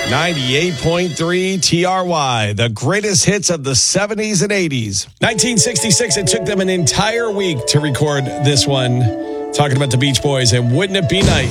98.3 TRY, the greatest hits of the 70s and 80s. 1966, it took them an entire week to record this one, talking about the Beach Boys, and wouldn't it be nice?